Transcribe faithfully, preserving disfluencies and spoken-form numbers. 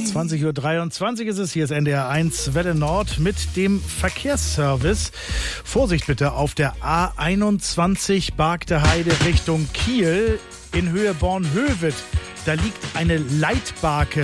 zwanzig Uhr dreiundzwanzig ist es, hier ist N D R eins Welle Nord mit dem Verkehrsservice. Vorsicht bitte auf der A einundzwanzig Bargte Heide Richtung Kiel in Höhe Bornhöved. Da liegt eine Leitbarke